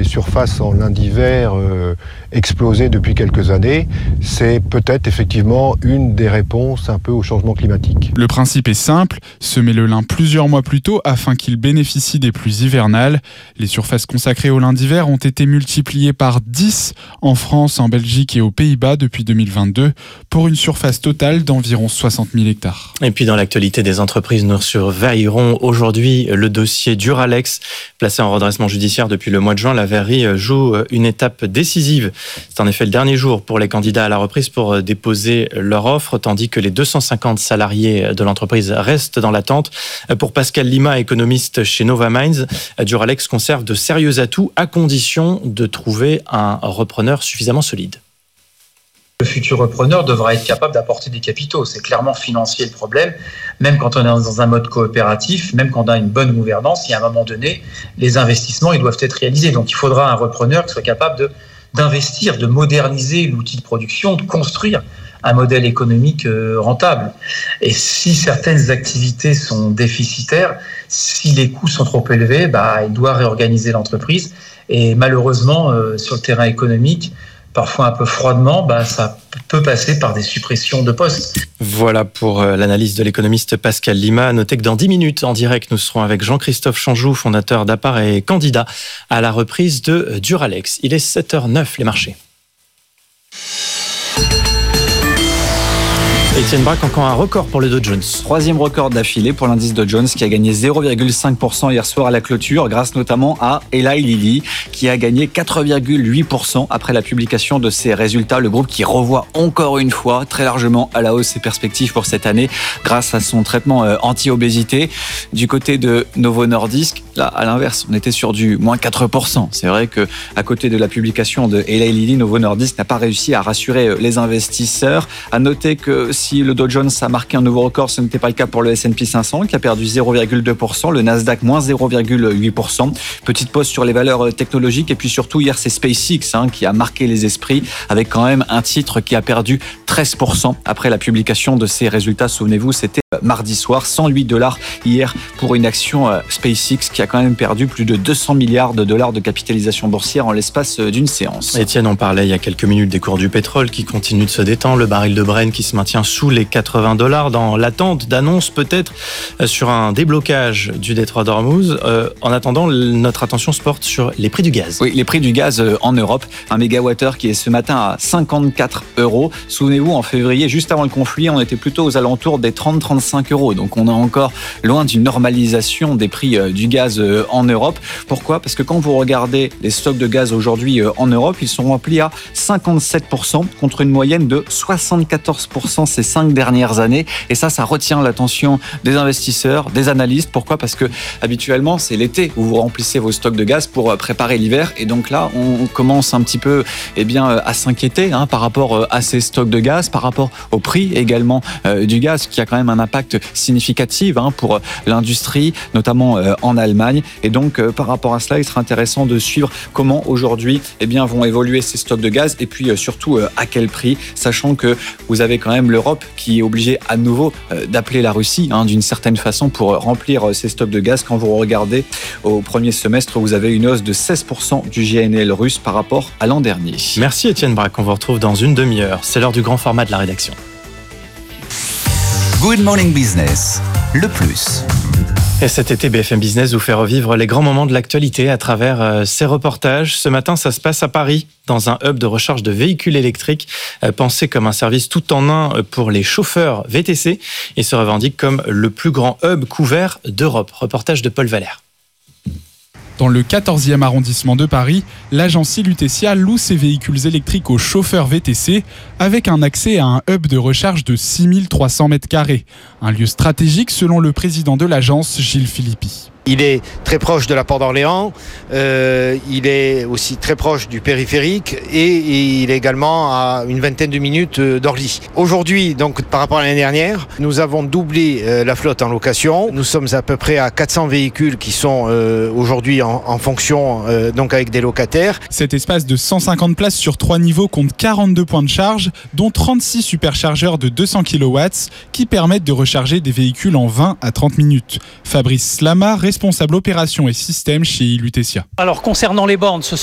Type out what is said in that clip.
surfaces en lin d'hiver explosé depuis quelques années, c'est peut-être effectivement une des réponses un peu au changement climatique. Le principe est simple, semer le lin plusieurs mois plus tôt afin qu'il bénéficie des pluies hivernales. Les surfaces consacrées au lin d'hiver ont été multipliées par 10 en France, en Belgique et aux Pays-Bas depuis 2022 pour une surface totale d'environ 60 000 hectares. Et puis dans l'actualité des entreprises, nous surveillerons aujourd'hui le dossier Duralex. Placé en redressement judiciaire depuis le mois de juin, la verrerie joue une étape décisive. C'est en effet le dernier jour pour les candidats à la reprise pour déposer leur offre, tandis que les 250 salariés de l'entreprise restent dans l'attente. Pour Pascal Lima, économiste chez Nova Minds, Duralex conserve de sérieux atouts à condition de trouver un repreneur suffisamment solide. Le futur repreneur devra être capable d'apporter des capitaux. C'est clairement financier le problème. Même quand on est dans un mode coopératif, même quand on a une bonne gouvernance, il y a un moment donné, les investissements ils doivent être réalisés. Donc il faudra un repreneur qui soit capable d'investir, de moderniser l'outil de production, de construire un modèle économique rentable. Et si certaines activités sont déficitaires, si les coûts sont trop élevés, il doit réorganiser l'entreprise. Et malheureusement, sur le terrain économique, parfois un peu froidement, ça peut passer par des suppressions de postes. Voilà pour l'analyse de l'économiste Pascal Lima. Notez que dans 10 minutes, en direct, nous serons avec Jean-Christophe Chanjou, fondateur d'Apar et candidat à la reprise de Duralex. Il est 7h09, les marchés. Étienne Braque, encore un record pour le Dow Jones. Troisième record d'affilée pour l'indice Dow Jones qui a gagné 0,5% hier soir à la clôture grâce notamment à Eli Lilly qui a gagné 4,8% après la publication de ses résultats. Le groupe qui revoit encore une fois très largement à la hausse ses perspectives pour cette année grâce à son traitement anti-obésité. Du côté de Novo Nordisk, là à l'inverse, on était sur du moins 4%. C'est vrai que à côté de la publication de Eli Lilly, Novo Nordisk n'a pas réussi à rassurer les investisseurs. À noter que si le Dow Jones a marqué un nouveau record, ce n'était pas le cas pour le S&P 500 qui a perdu 0,2%, le Nasdaq moins 0,8%. Petite pause sur les valeurs technologiques et puis surtout hier c'est SpaceX qui a marqué les esprits avec quand même un titre qui a perdu 13% après la publication de ses résultats. Souvenez-vous, c'était mardi soir, $108 hier pour une action SpaceX qui a quand même perdu plus de 200 milliards de dollars de capitalisation boursière en l'espace d'une séance. Étienne, on parlait il y a quelques minutes des cours du pétrole qui continuent de se détendre, le baril de Brent qui se maintient sous les $80 dans l'attente d'annonces peut-être sur un déblocage du détroit d'Ormuz. En attendant, notre attention se porte sur les prix du gaz. Oui, les prix du gaz en Europe, un mégawattheure qui est ce matin à 54 €. Souvenez-vous, en février, juste avant le conflit, on était plutôt aux alentours des 30-35 €. Donc on est encore loin d'une normalisation des prix du gaz en Europe. Pourquoi ? Parce que quand vous regardez les stocks de gaz aujourd'hui en Europe, ils sont remplis à 57% contre une moyenne de 74% ces 5 dernières années. Et ça retient l'attention des investisseurs, des analystes. Pourquoi ? Parce que habituellement, c'est l'été où vous remplissez vos stocks de gaz pour préparer l'hiver. Et donc là, on commence un petit peu à s'inquiéter par rapport à ces stocks de gaz, par rapport au prix également du gaz, qui a quand même un impact significatif pour l'industrie, notamment en Allemagne. Et donc, par rapport à cela, il sera intéressant de suivre comment aujourd'hui vont évoluer ces stocks de gaz et puis surtout à quel prix, sachant que vous avez quand même l'Europe qui est obligée à nouveau d'appeler la Russie d'une certaine façon pour remplir ses stocks de gaz. Quand vous regardez au premier semestre, vous avez une hausse de 16% du GNL russe par rapport à l'an dernier. Merci Étienne Braque, on vous retrouve dans une demi-heure. C'est l'heure du grand format de la rédaction. Good Morning Business, le plus. Et cet été, BFM Business vous fait revivre les grands moments de l'actualité à travers ses reportages. Ce matin, ça se passe à Paris, dans un hub de recharge de véhicules électriques, pensé comme un service tout en un pour les chauffeurs VTC et se revendique comme le plus grand hub couvert d'Europe. Reportage de Paul Valère. Dans le 14e arrondissement de Paris, l'agence Lutetia loue ses véhicules électriques aux chauffeurs VTC avec un accès à un hub de recharge de 6300 m². Un lieu stratégique selon le président de l'agence, Gilles Philippi. Il est très proche de la Porte d'Orléans, il est aussi très proche du périphérique et il est également à une vingtaine de minutes d'Orly. Aujourd'hui, donc par rapport à l'année dernière, nous avons doublé la flotte en location. Nous sommes à peu près à 400 véhicules qui sont aujourd'hui en fonction, donc avec des locataires. Cet espace de 150 places sur 3 niveaux compte 42 points de charge, dont 36 superchargeurs de 200 kW qui permettent de recharger des véhicules en 20 à 30 minutes. Fabrice Slama, responsable opération et système chez Lutetia. Alors concernant les bornes, ce